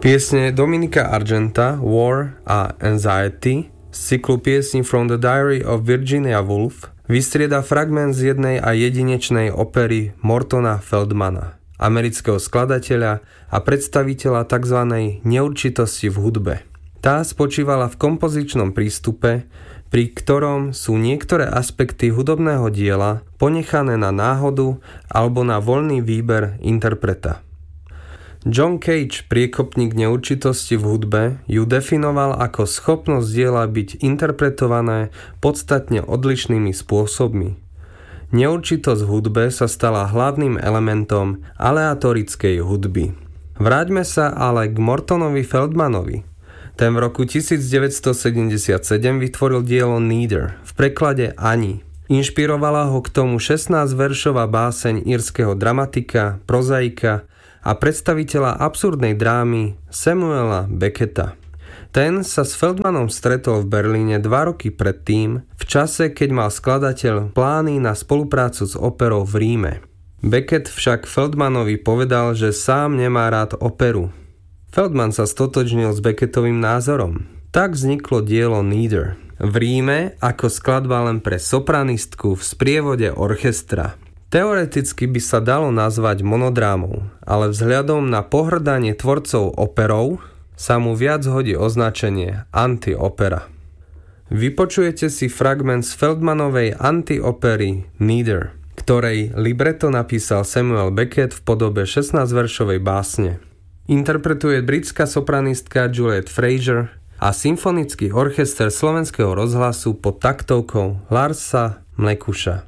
Piesne Dominika Argenta War a Anxiety z cyklu piesní From the Diary of Virginia Woolf vystrieda fragment z jednej a jedinečnej opery Mortona Feldmana, amerického skladateľa a predstaviteľa tzv. Neurčitosti v hudbe. Tá spočívala v kompozičnom prístupe, pri ktorom sú niektoré aspekty hudobného diela ponechané na náhodu alebo na voľný výber interpreta. John Cage, priekopník neurčitosti v hudbe, ju definoval ako schopnosť diela byť interpretované podstatne odlišnými spôsobmi. Neurčitosť v hudbe sa stala hlavným elementom aleatorickej hudby. Vráťme sa ale k Mortonovi Feldmanovi. Ten v roku 1977 vytvoril dielo Neither, v preklade Ani. Inšpirovala ho k tomu 16-veršová báseň írskeho dramatika, prozaika a predstaviteľa absurdnej drámy Samuela Becketa. Ten sa s Feldmanom stretol v Berlíne 2 roky predtým, v čase, keď mal skladateľ plány na spoluprácu s operou v Ríme. Beckett však Feldmanovi povedal, že sám nemá rád operu. Feldman sa stotožnil s Beckettovým názorom. Tak vzniklo dielo Neither. V Ríme ako skladba len pre sopranistku v sprievode orchestra. Teoreticky by sa dalo nazvať monodrámou, ale vzhľadom na pohŕdanie tvorcov operou sa mu viac hodí označenie antiopera. Vypočujete si fragment z Feldmanovej antiopery Neither, ktorej libreto napísal Samuel Beckett v podobe 16-veršovej básne. Interpretuje britská sopranistka Juliet Fraser a symfonický orchester Slovenského rozhlasu pod taktovkou Larsa Mlekuša.